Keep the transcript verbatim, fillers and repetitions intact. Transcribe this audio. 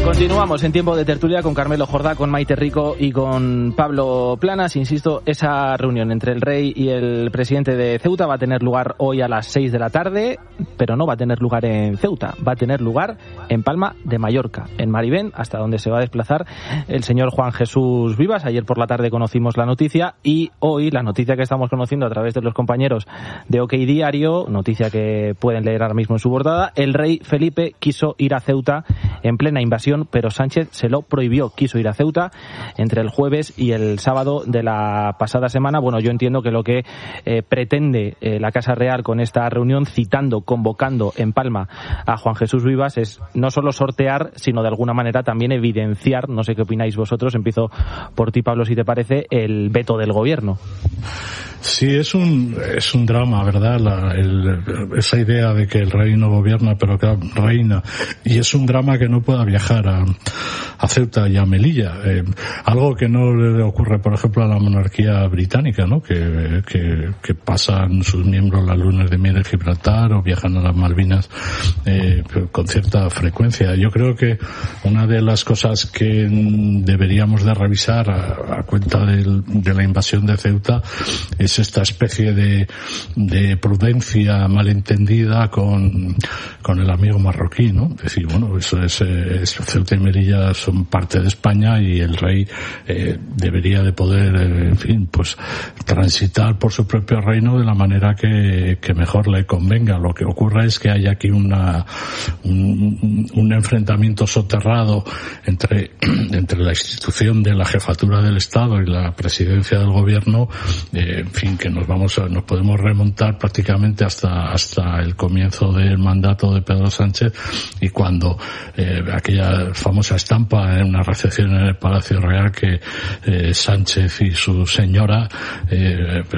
Continuamos en tiempo de tertulia con Carmelo Jordá, con Maite Rico y con Pablo Planas. Insisto, esa reunión entre el rey y el presidente de Ceuta va a tener lugar hoy a las seis de la tarde, pero no va a tener lugar en Ceuta, va a tener lugar en Palma de Mallorca, en Maribén, hasta donde se va a desplazar el señor Juan Jesús Vivas. Ayer por la tarde conocimos la noticia y hoy la noticia que estamos conociendo a través de los compañeros de OK Diario, noticia que pueden leer ahora mismo en su portada: el rey Felipe quiso ir a Ceuta en plena invasión, pero Sánchez se lo prohibió. Quiso ir a Ceuta entre el jueves y el sábado de la pasada semana. Bueno, yo entiendo que lo que eh, pretende eh, la Casa Real con esta reunión, citando, convocando en Palma a Juan Jesús Vivas, es no solo sortear, sino de alguna manera también evidenciar, no sé qué opináis vosotros, empiezo por ti, Pablo, si te parece, el veto del gobierno. Sí, es un es un drama, ¿verdad? La, el, esa idea de que el rey no gobierna, pero que reina. Y es un drama que no pueda viajar a, a Ceuta y a Melilla. Eh, algo que no le ocurre, por ejemplo, a la monarquía británica, ¿no? Que, que, que pasan sus miembros las lunas de miel de Gibraltar o viajan a las Malvinas eh, con cierta frecuencia. Yo creo que una de las cosas que deberíamos de revisar a, a cuenta del, de la invasión de Ceuta es es esta especie de, de prudencia malentendida con, con el amigo marroquí, ¿no? Es decir, bueno, eso es, es Ceuta y Melilla son parte de España y el rey eh, debería de poder, eh, en fin, pues transitar por su propio reino de la manera que, que mejor le convenga. Lo que ocurre es que hay aquí una, un, un enfrentamiento soterrado entre, entre la institución de la jefatura del Estado y la presidencia del gobierno, eh, en fin, que nos vamos a, nos podemos remontar prácticamente hasta hasta el comienzo del mandato de Pedro Sánchez, y cuando eh, aquella famosa estampa en una recepción en el Palacio Real que eh, Sánchez y su señora eh,